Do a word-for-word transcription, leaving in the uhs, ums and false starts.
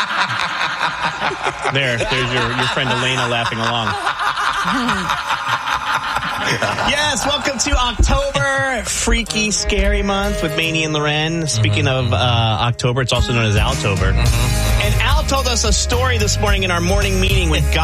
There, there's your, your friend Elena laughing along. Yes, welcome to October, freaky, scary month with Maney and Loren. Speaking mm-hmm. of uh, October, it's also known as Altober. Mm-hmm. And Al told us a story this morning in our morning meeting with God.